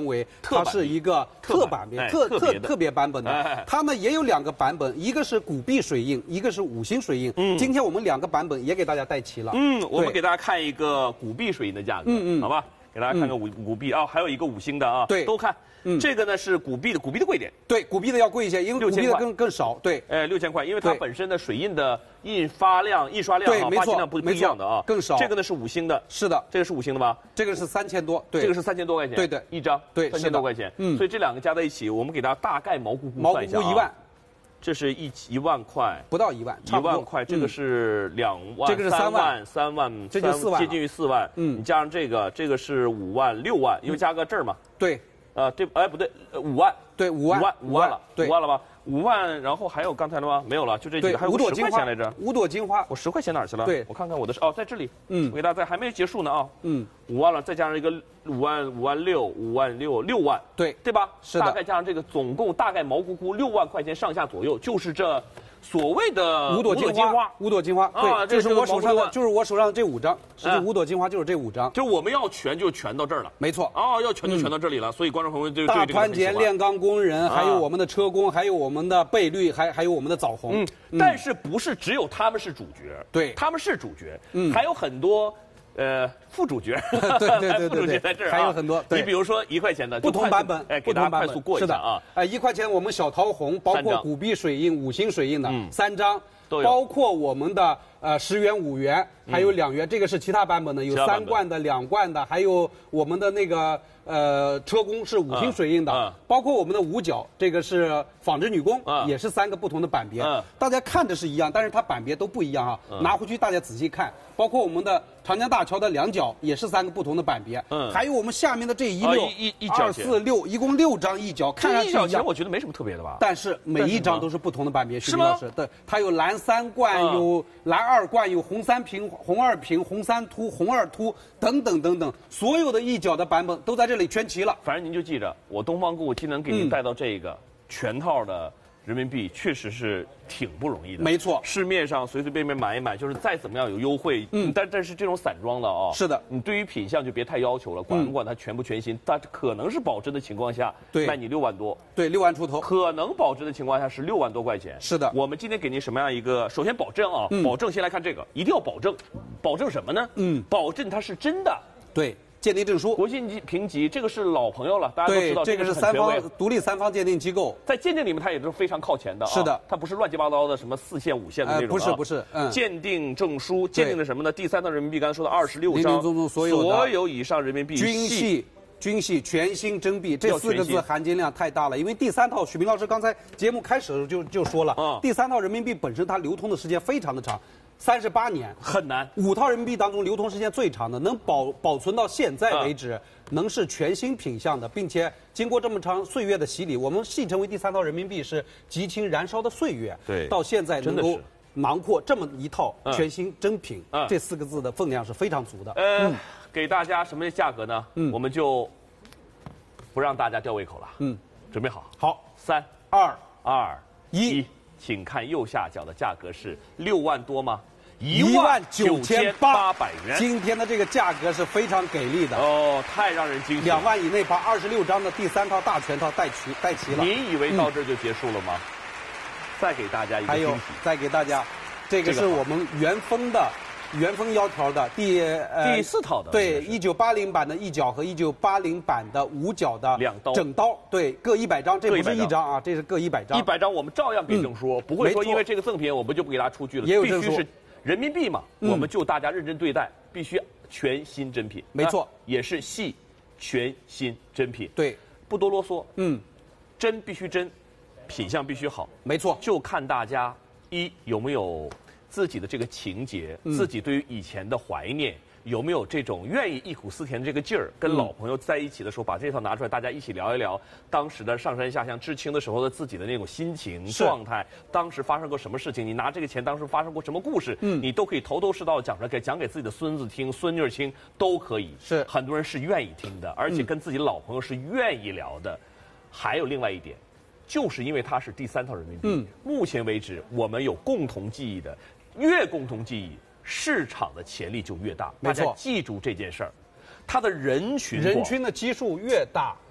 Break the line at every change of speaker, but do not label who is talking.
称为它是一个特版面、特别版本的。它呢也有2个版本，一个是古币水印，一个是5星水印。今天我们2个版本也给大家带齐了。
我们给大家看一个古币水印的价格，好吧？给大家看个古币啊，还有一个5星的啊，
对，
都看。这个呢是古币的贵点，
对，古币的要贵一些，因为古币的更少，对
，6000块，因为它本身的水印的印刷量
对，没错，
发行量不一样的啊，
更少。
这个呢是5星的，
是的，
这个是5星的吧？
这个是3000多，对，
这个是3000多块钱，
对，
一张，
对
，3000多块钱，所以这2个加在一起，我们给大家大概毛估算一下
1万，
这是1万块，
不到1万
，1万块，这个是2万，
这个是3万
，3万，
这就4万，
接近于4万，你加上这个是5万6万，因为加个这儿嘛，
对。
这不对，5万，
对，5万
了，5万了吧？5万，然后还有刚才的吗？没有了，就这几个，还有
5朵
10块钱来着。
5朵金花，
我10块钱哪儿去了？
对，
我看看我的在这里。我给大家在还没结束呢啊。5万了，再加上一个5万6万，对吧？
是的。
大概加上这个，总共大概毛估6万块钱上下左右，就是这所谓的
5朵金花，对，这是我手上的，就是我手上的这5张，实际5朵金花就是这5张，
就我们要全就全到这儿了，
没错，
要全就全到这里了，所以观众朋友对
大团结炼钢工人，还有我们的车工，还有我们的倍率，还有我们的枣红，
但是不是只有他们是主角，
对，
他们是主角，还有很多。副主角，
对，
副主角在这儿
还有很多。
你比如说1块钱的
不同版本，
给大家快速过一下啊。
1块钱我们小桃红，包括古币水印、5星水印的3张，包括我们的10元、5元，还有2元，这个是其他版本的，有3罐的、2罐的，还有我们的那个车工是5星水印的，包括我们的五角，这个是纺织女工，也是3个不同的版别。大家看着是一样，但是它版别都不一样啊。拿回去大家仔细看，包括我们的长江大桥的2角也是3个不同的版别。还有我们下面的这16、2、4、6，一共6张一角，看上去
一角我觉得没什么特别的吧。
但是每一张都是不同的版别，徐老师，对，它有蓝3罐，有蓝2罐，有红3平、红2平、红3凸、红2凸等等，所有的一角的版本都在这里全齐了。
反正您就记着，我东方购物机能给您带到这个全套的人民币，确实是挺不容易的。
没错，
市面上随随便便买一买，就是再怎么样有优惠，但是这种散装的啊，
是的，
你对于品相就别太要求了，管不管它全不全新，但可能是保真的情况下，卖你6万多，
对，6万出头，
可能保真的情况下是6万多块钱。
是的，
我们今天给您什么样一个？首先保证啊，保证先来看这个，一定要保证，保证什么呢？保证它是真的。
对。鉴定证书，
国际评级，这个是老朋友了，大家都知道。
这个是独立3方鉴定机构，
在鉴定里面它也是非常靠前的。
是的，
它不是乱七八糟的什么4线5线的这种。
不是，
鉴定证书鉴定的什么呢？第3套人民币，刚才说的26张，
所
有以上人民币
均系全新真币，这4个字含金量太大了。因为第3套，许平老师刚才节目开始的时候就说了，第3套人民币本身它流通的时间非常的长。38年
很难
，5套人民币当中流通时间最长的，能保存到现在为止，能是全新品相的，并且经过这么长岁月的洗礼，我们戏称为第3套人民币是激情燃烧的岁月。
对，
到现在能够囊括这么一套全新真品，这4个字的分量是非常足的。
给大家什么价格呢？我们就不让大家吊胃口了。准备好，
好
，3、2、1。请看右下角的价格是6万多吗？19800元。
今天的这个价格是非常给力的
哦，太让人惊喜了。
2万以内把26张的第3套大全套带齐了。
您以为到这儿就结束了吗？再给大家一个惊喜。
还有，再给大家，这个是我们原封腰条的第
4套的，
对，1980版的一角和1980版的5角的
2刀
整刀，对，各100张，这不是1张啊，这是各100张。
100张我们照样给证书，不会说因为这个赠品我们就不给大家出具了，
也有证书，
必须是人民币嘛，我们就大家认真对待，必须全新真品，
没错，
也是系全新真品。
对，
不多啰嗦，真必须真，品相必须好，
没错，
就看大家有没有自己的这个情节，自己对于以前的怀念，有没有这种愿意忆苦思甜的这个劲儿？跟老朋友在一起的时候，把这套拿出来，大家一起聊一聊当时的上山下乡知青的时候的自己的那种心情状态，当时发生过什么事情？你拿这个钱当时发生过什么故事？你都可以头头是道讲给自己的孙子听、孙女听，都可以。
是
很多人是愿意听的，而且跟自己老朋友是愿意聊的。还有另外一点，就是因为它是第3套人民币，目前为止我们有共同记忆的。越共同记忆，市场的潜力就越大。
没错，
大家记住这件事儿，它的人群
的基数越大，